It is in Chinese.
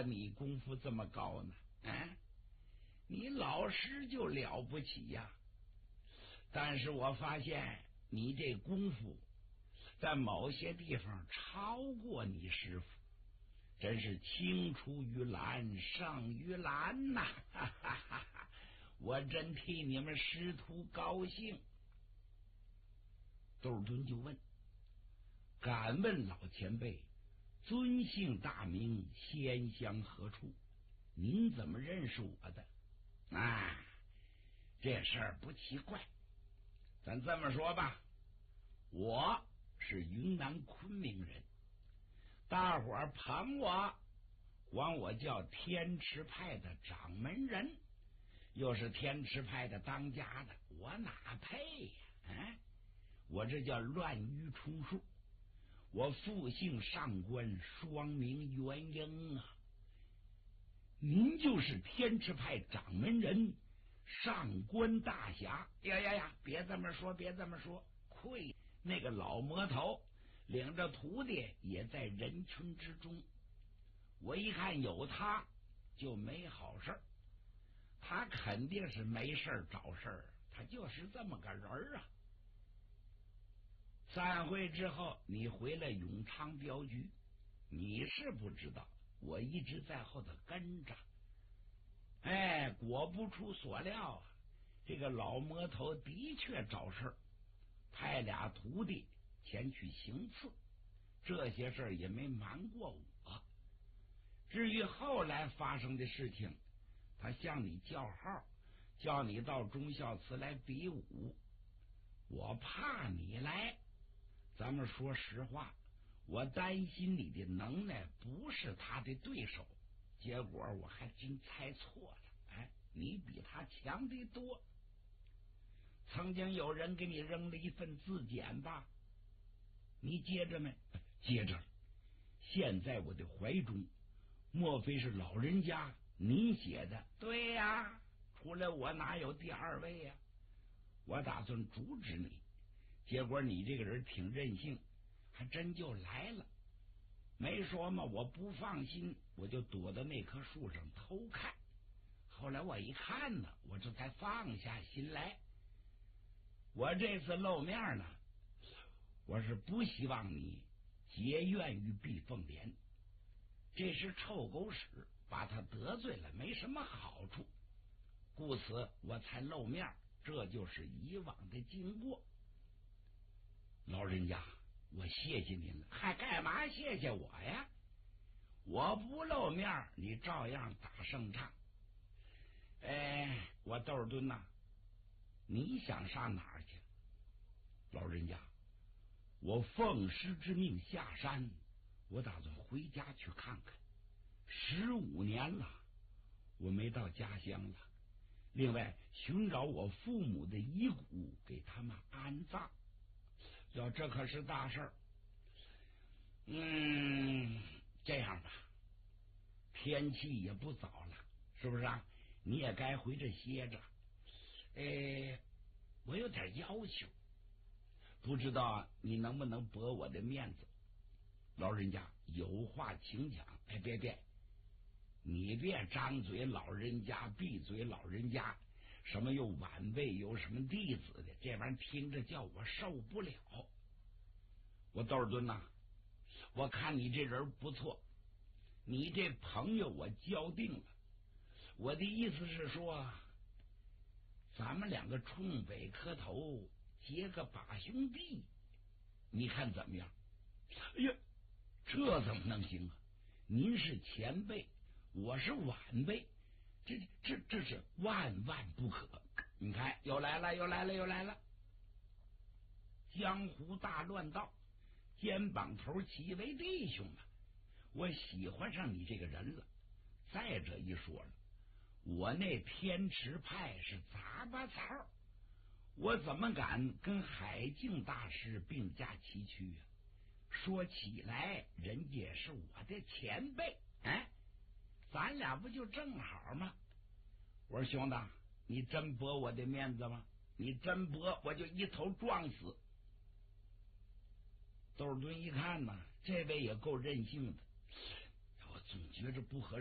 你功夫这么高呢？你老师就了不起呀！但是我发现你这功夫在某些地方超过你师傅，真是青出于蓝胜于蓝呐！哈哈哈哈，我真替你们师徒高兴。窦敦就问：敢问老前辈，尊姓大名，仙乡何处？您怎么认识我的？这事儿不奇怪，咱这么说吧，我是云南昆明人，大伙儿捧我，管我叫天池派的掌门人，又是天池派的当家的，我哪配呀？我这叫乱竽充数，我复姓上官，双名元婴啊。您就是天池派掌门人上官大侠呀！别这么说，别这么说，亏那个老魔头领着徒弟也在人群之中，我一看有他就没好事，他肯定是没事找事，他就是这么个人啊。散会之后，你回了永昌镖局，你是不知道，我一直在后头跟着。果不出所料啊，这个老魔头的确找事，派俩徒弟前去行刺，这些事儿也没瞒过我。至于后来发生的事情，他向你叫号，叫你到忠孝祠来比武，我怕你来。咱们说实话，我担心你的能耐不是他的对手，结果我还真猜错了。你比他强得多。曾经有人给你扔了一份字典吧？你接着没？接着了。现在我的怀中，莫非是老人家您写的？对呀，除了我哪有第二位呀？我打算阻止你，结果你这个人挺任性，还真就来了。没说嘛，我不放心，我就躲到那棵树上偷看。后来我一看呢，我这才放下心来。我这次露面呢，我是不希望你结怨于毕凤莲，这是臭狗屎，把他得罪了没什么好处，故此我才露面，这就是以往的经过。老人家，我谢谢您了。还干嘛谢谢我呀？我不露面，你照样打胜仗。我窦尔敦呐，你想上哪儿去？老人家，我奉师之命下山，我打算回家去看看。15年了，我没到家乡了。另外，寻找我父母的遗骨，给他们安葬。这可是大事儿。这样吧，天气也不早了，是不是啊？你也该回这歇着。我有点要求，不知道你能不能驳我的面子。老人家有话请讲。别，你别张嘴老人家，闭嘴老人家，什么又晚辈有什么弟子的，这玩意儿听着叫我受不了。我窦尔敦呐，我看你这人不错，你这朋友我交定了。我的意思是说，咱们两个冲北磕头，结个把兄弟，你看怎么样？这怎么能行啊？您是前辈，我是晚辈，这是万万不可。你看，又来了！江湖大乱道，肩膀头齐为弟兄啊！我喜欢上你这个人了。再者一说了，我那天池派是杂巴草，我怎么敢跟海静大师并驾齐驱啊？说起来，人家是我的前辈，咱俩不就正好吗？我说兄弟，你真驳我的面子吗？你真驳，我就一头撞死。窦尔敦一看呢，这位也够任性的，我总觉着不合适。